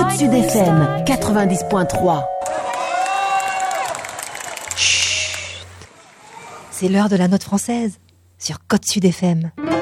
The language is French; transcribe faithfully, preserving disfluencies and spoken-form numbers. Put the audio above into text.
Côte Sud F M quatre-vingt-dix point trois. Chut. C'est l'heure de la note française sur Côte Sud F M.